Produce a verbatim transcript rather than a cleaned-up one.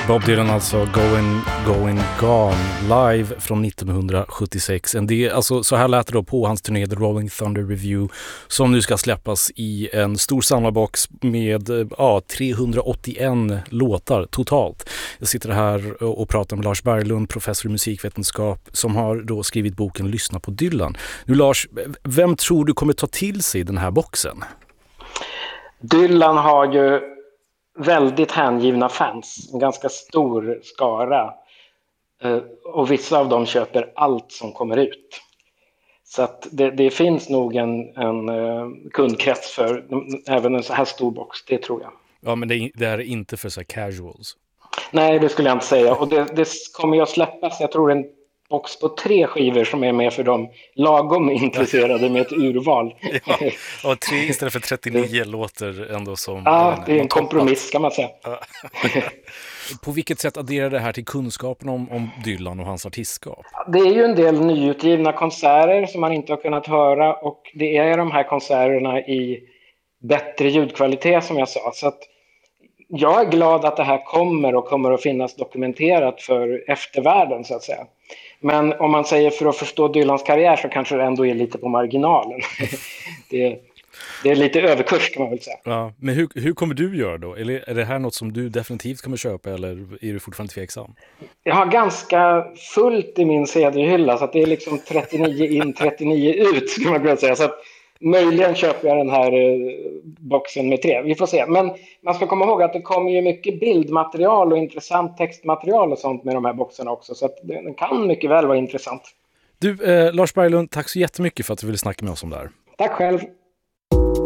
Bob Dylan alltså, Going, Going Gone, live från nittonhundrasjuttiosex. En del, alltså, så här lät det då på hans turné The Rolling Thunder Review, som nu ska släppas i en stor samlarbox med ja, trehundraåttioen låtar totalt. Jag sitter här och pratar med Lars Berglund, professor i musikvetenskap, som har då skrivit boken Lyssna på Dylan. Nu Lars, vem tror du kommer ta till sig den här boxen? Dylan har ju väldigt hängivna fans, en ganska stor skara, och vissa av dem köper allt som kommer ut. Så att det, det finns nog en, en kundkrets för även en så här stor box, det tror jag. Ja, men det, det är inte för så här casuals. Nej, det skulle jag inte säga. Och det, det kommer ju att släppas, jag tror en box på tre skivor som är med för dem lagom intresserade med ett urval. Ja, och tre istället för trettionio låter ändå som... Ja, det är en kompromiss kan man säga. På vilket sätt adderar det här till kunskapen om, om Dylan och hans artistskap? Det är ju en del nyutgivna konserter som man inte har kunnat höra, och det är de här konserterna i bättre ljudkvalitet som jag sa. Så att jag är glad att det här kommer och kommer att finnas dokumenterat för eftervärlden så att säga. Men om man säger för att förstå Dylans karriär så kanske det ändå är lite på marginalen. det, det är lite överkurs kan man väl säga. Ja, men hur, hur kommer du göra då? Eller är det här något som du definitivt kommer köpa, eller är du fortfarande tveksam? Jag har ganska fullt i min C D-hylla, så att det är liksom trettionio in, trettionio ut kan man kunna säga. Så att möjligen köper jag den här boxen med tre. Vi får se. Men man ska komma ihåg att det kommer ju mycket bildmaterial och intressant textmaterial och sånt med de här boxarna också. Så att den kan mycket väl vara intressant. Du, eh, Lars Berglund, tack så jättemycket för att du ville snacka med oss om det här. Tack själv.